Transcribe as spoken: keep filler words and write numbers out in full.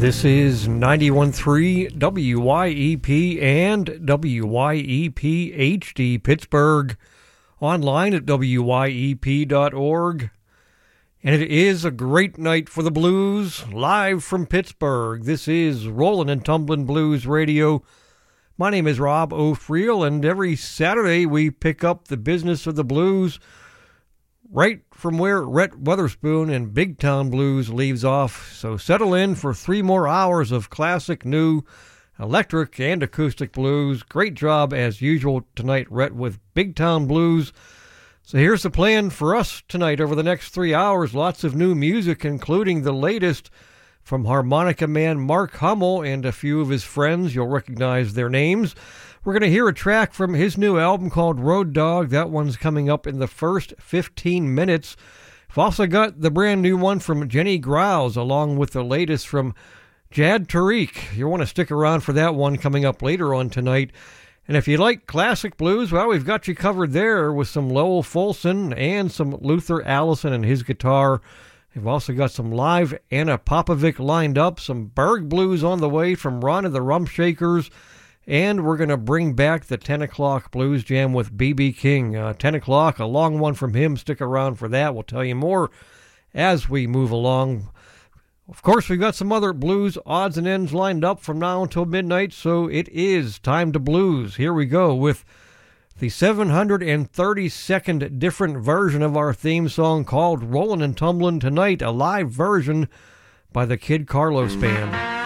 This is ninety-one point three W Y E P and W Y E P H D Pittsburgh, online at W Y E P dot org. And it is a great night for the blues, live from Pittsburgh. This is Rollin' and Tumblin' Blues Radio. My name is Rob O'Friel, and every Saturday we pick up the business of the blues right from where Rhett Weatherspoon and Big Town Blues leaves off. So settle in for three more hours of classic, new, electric, and acoustic blues. Great job, as usual, tonight, Rhett, with Big Town Blues. So here's the plan for us tonight over the next three hours. Lots of new music, including the latest from harmonica man Mark Hummel and a few of his friends. You'll recognize their names. We're going to hear a track from his new album called Road Dog. That one's coming up in the first fifteen minutes. We've also got the brand new one from Jenny Grouse, along with the latest from Jad Tariq. You'll want to stick around for that one coming up later on tonight. And if you like classic blues, well, we've got you covered there with some Lowell Fulson and some Luther Allison and his guitar. We've also got some live Anna Popovic lined up, some Berg blues on the way from Ron and the Rumpshakers, and we're going to bring back the ten o'clock Blues Jam with B B King. Uh, ten o'clock, a long one from him. Stick around for that. We'll tell you more as we move along. Of course, we've got some other blues odds and ends lined up from now until midnight, so it is time to blues. Here we go with the seven hundred thirty-second different version of our theme song called Rollin' and Tumblin' Tonight, a live version by the Kid Carlos Band.